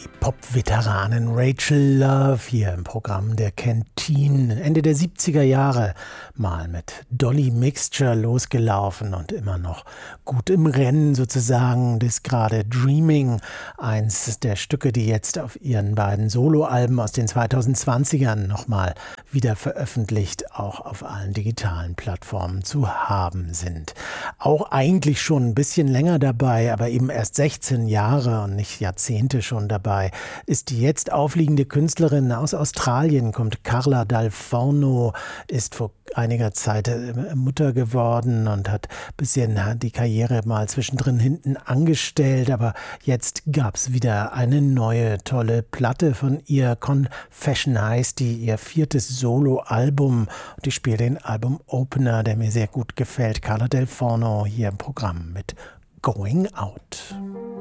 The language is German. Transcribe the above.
Pop-Veteranin Rachel Love hier im Programm der Canteen. Ende der 70er Jahre mal mit Dolly Mixture losgelaufen und immer noch gut im Rennen sozusagen. Das ist gerade Dreaming, eins der Stücke, die jetzt auf ihren beiden Soloalben aus den 2020ern nochmal wieder veröffentlicht, auch auf allen digitalen Plattformen zu haben sind. Auch eigentlich schon ein bisschen länger dabei, aber eben erst 16 Jahre und nicht Jahrzehnte schon dabei, ist die jetzt aufliegende Künstlerin aus Australien, kommt Carla Dal Forno, ist vor einiger Zeit Mutter geworden und hat ein bisschen die Karriere mal zwischendrin hinten angestellt, aber jetzt gab es wieder eine neue tolle Platte von ihr. Confession heißt die, ihr 4. Soloalbum, und ich spiele den Album-Opener, der mir sehr gut gefällt. Carla Dal Forno hier im Programm mit Going Out.